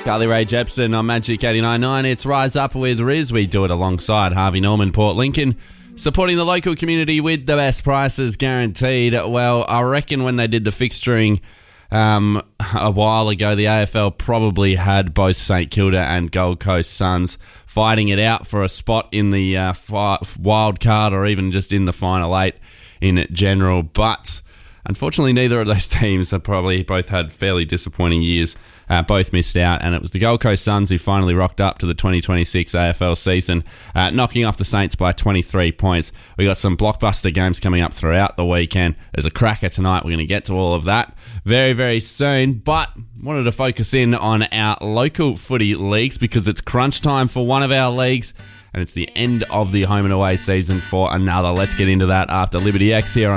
Carly Rae Jepsen on Magic 89.9. It's Rise Up with Riz. We do it alongside Harvey Norman, Port Lincoln, supporting the local community with the best prices guaranteed. Well, I reckon when they did the fixturing a while ago, the AFL probably had both St Kilda and Gold Coast Suns fighting it out for a spot in the wild card or even just in the final eight in general. But unfortunately, neither of those teams have probably both had fairly disappointing years. Both missed out, and it was the Gold Coast Suns who finally rocked up to the 2026 AFL season, knocking off the Saints by 23 points. We got some blockbuster games coming up throughout the weekend. There's a cracker tonight. We're going to get to all of that very, very soon, but wanted to focus in on our local footy leagues because it's crunch time for one of our leagues, and it's the end of the home and away season for another. Let's get into that after Liberty X here on